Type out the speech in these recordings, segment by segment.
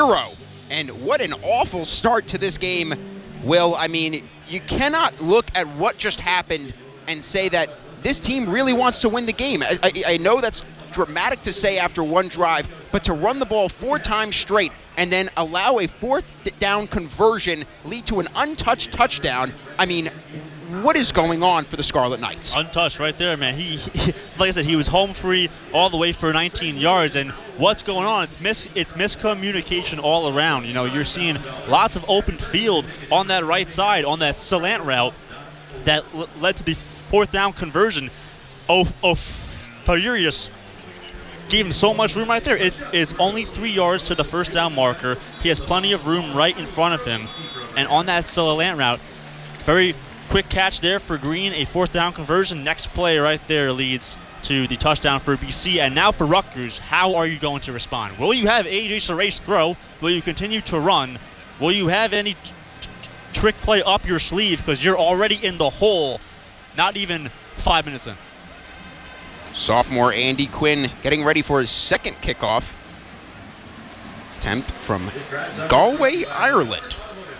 0. And what an awful start to this game, Will. I mean, you cannot look at what just happened and say that this team really wants to win the game. I know that's dramatic to say after one drive, but to run the ball 4 times straight and then allow a 4th down conversion lead to an untouched touchdown, I mean, what is going on for the Scarlet Knights? Untouched right there, man. He like I said, he was home free all the way for 19 yards. And what's going on? It's miscommunication all around. You know, you're seeing lots of open field on that right side on that slant route that led to the 4th down conversion. Furious gave him so much room right there. It's only 3 yards to the 1st down marker. He has plenty of room right in front of him. And on that slant route, very quick catch there for Green, a 4th down conversion. Next play right there leads to the touchdown for BC. And now for Rutgers, how are you going to respond? Will you have A.J. Surace throw? Will you continue to run? Will you have any trick play up your sleeve because you're already in the hole, not even 5 minutes in? Sophomore Andy Quinn getting ready for his second kickoff attempt from Galway, Ireland.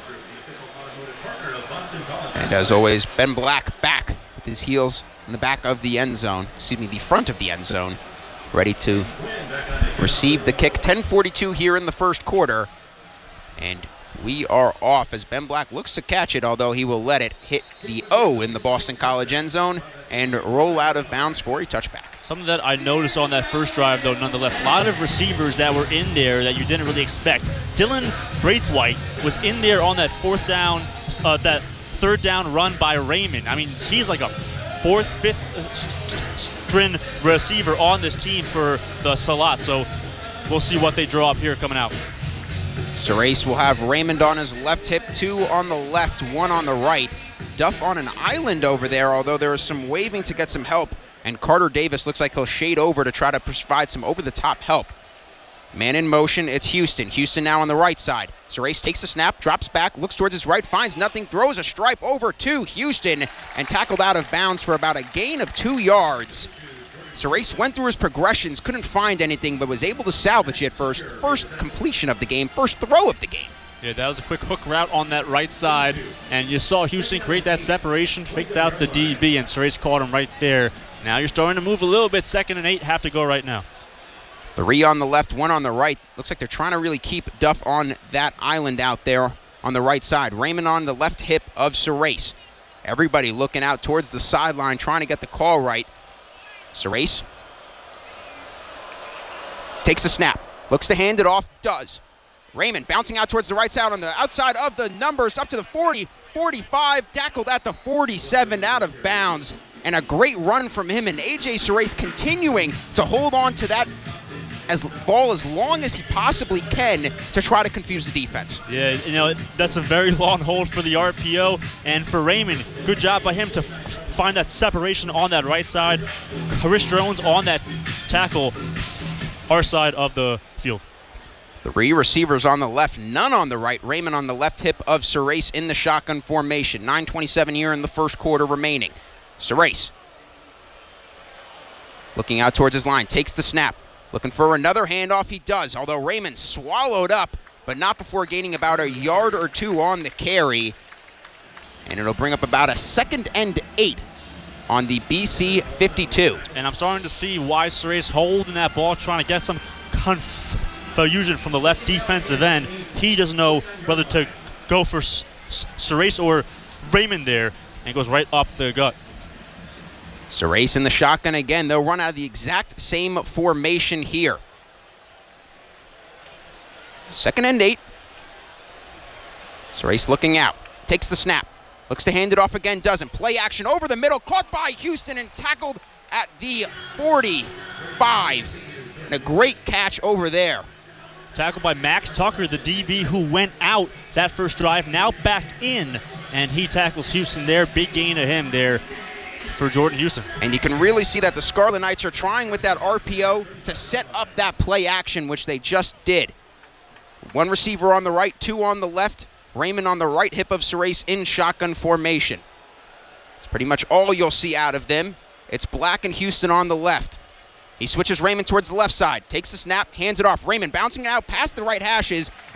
And as always, Ben Black back with his heels in the back of the end zone, the front of the end zone, ready to receive the kick. 10:42 here in the first quarter, and we are off as Ben Black looks to catch it, although he will let it hit the O in the Boston College end zone and roll out of bounds for a touchback. Something that I noticed on that first drive, though, nonetheless, a lot of receivers that were in there that you didn't really expect. Dylan Braithwaite was in there on that 4th down, that 3rd down run by Raymond. I mean, he's like a 4th, 5th string receiver on this team for the Salat. So we'll see what they draw up here coming out. Surace will have Raymond on his left hip, 2 on the left, 1 on the right. Duff on an island over there, although there is some waving to get some help. And Carter Davis looks like he'll shade over to try to provide some over-the-top help. Man in motion, it's Houston. Houston now on the right side. Surace takes the snap, drops back, looks towards his right, finds nothing, throws a stripe over to Houston, and tackled out of bounds for about a gain of 2 yards. Surace went through his progressions, couldn't find anything, but was able to salvage it for his first completion of the game, first throw of the game. Yeah, that was a quick hook route on that right side, and you saw Houston create that separation, faked out the DB, and Surace caught him right there. Now you're starting to move a little bit. 2nd and 8, have to go right now. 3 on the left, 1 on the right. Looks like they're trying to really keep Duff on that island out there on the right side. Raymond on the left hip of Surace. Everybody looking out towards the sideline, trying to get the call right. Surace takes the snap, looks to hand it off, does. Raymond bouncing out towards the right side on the outside of the numbers, up to the 40, 45, tackled at the 47, out of bounds. And a great run from him, and A.J. Surace continuing to hold on to that ball as long as he possibly can to try to confuse the defense. Yeah, you know, that's a very long hold for the RPO, and for Raymond, good job by him to find that separation on that right side. Chris Jones on that tackle, our side of the field. 3 receivers on the left, none on the right. Raymond on the left hip of Surace in the shotgun formation. 9:27 here in the first quarter remaining. Surace looking out towards his line, takes the snap, looking for another handoff. He does, although Raymond swallowed up, but not before gaining about a yard or 2 on the carry. And it'll bring up about a 2nd and 8 on the BC 52. And I'm starting to see why Surace holding that ball, trying to get some confusion from the left defensive end. He doesn't know whether to go for Surace or Raymond there, and goes right up the gut. Surace in the shotgun again. They'll run out of the exact same formation here. 2nd and 8. Surace looking out. Takes the snap. Looks to hand it off again. Doesn't. Play action over the middle. Caught by Houston and tackled at the 45. And a great catch over there. Tackled by Max Tucker, the DB who went out that first drive, now back in. And he tackles Houston there. Big gain of him there for Jordan Houston. And you can really see that the Scarlet Knights are trying with that RPO to set up that play action, which they just did. 1 receiver on the right, 2 on the left. Raymond on the right hip of Surace in shotgun formation. It's pretty much all you'll see out of them. It's Black and Houston on the left. He switches Raymond towards the left side, takes the snap, hands it off. Raymond bouncing it out past the right hashes,